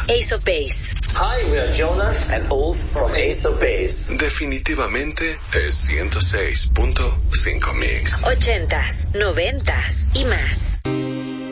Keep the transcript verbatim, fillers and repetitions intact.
Ace of Base. Hi, we are Jonas and Ulf from Ace of Base. Definitivamente es ciento seis punto cinco Mix. Ochentas, noventas y más.